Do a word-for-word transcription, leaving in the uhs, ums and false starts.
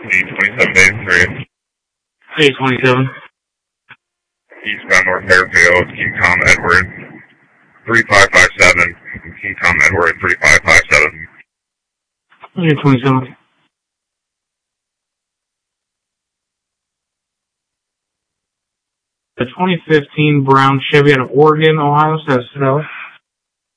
eight twenty-seven days three. eight twenty-seven. Eastbound North Fairfield, King Tom Edward, three five five seven. King Tom Edward, three five five seven. eight twenty-seven. The twenty fifteen brown Chevy out of Oregon, Ohio, says Stella.